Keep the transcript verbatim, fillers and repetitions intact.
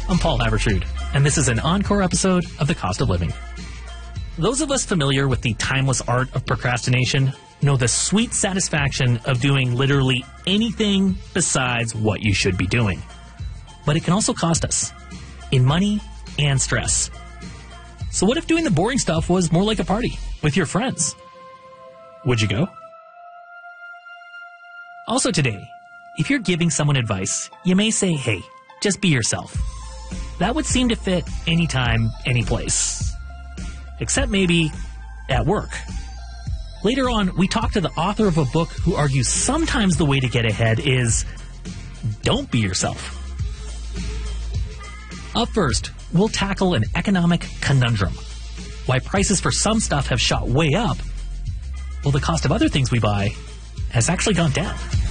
I'm Paul Habertrud, and this is an encore episode of The Cost of Living. Those of us familiar with the timeless art of procrastination know the sweet satisfaction of doing literally anything besides what you should be doing. But it can also cost us in money and stress. So what if doing the boring stuff was more like a party with your friends? Would you go? Also today, if you're giving someone advice, you may say, hey, just be yourself. That would seem to fit anytime, any place. Except maybe at work. Later on, we talk to the author of a book who argues sometimes the way to get ahead is don't be yourself. Up first, we'll tackle an economic conundrum. Why prices for some stuff have shot way up, while the cost of other things we buy has actually gone down.